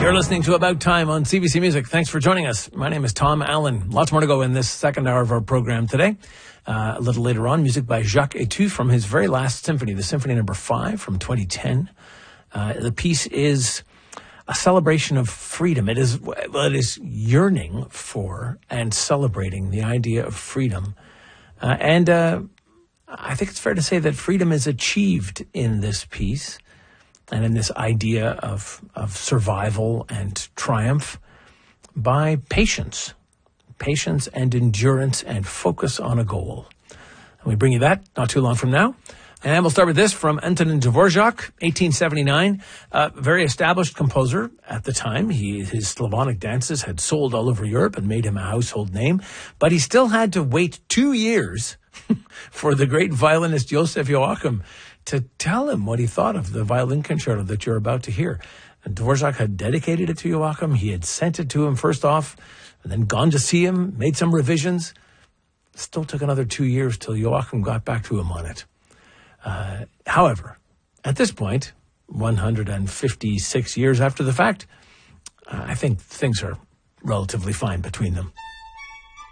You're listening to About Time on CBC Music. Thanks for joining us. My name is Tom Allen. Lots more to go in this second hour of our program today. A little later on, music by Jacques Etu from his very last symphony, the Symphony No. 5 from 2010. The piece is a celebration of freedom. It is yearning for and celebrating the idea of freedom. And I think it's fair to say that freedom is achieved in this piece and in this idea of survival and triumph by patience and endurance and focus on a goal. And we bring you that not too long from now. And we'll start with this from Antonin Dvorak, 1879, a very established composer at the time. His Slavonic dances had sold all over Europe and made him a household name, but he still had to wait 2 years for the great violinist Joseph Joachim to tell him what he thought of the violin concerto that you're about to hear. And Dvorak had dedicated it to Joachim. He had sent it to him first off, and then gone to see him, made some revisions. Still took another 2 years till Joachim got back to him on it. However, at this point, 156 years after the fact, I think things are relatively fine between them.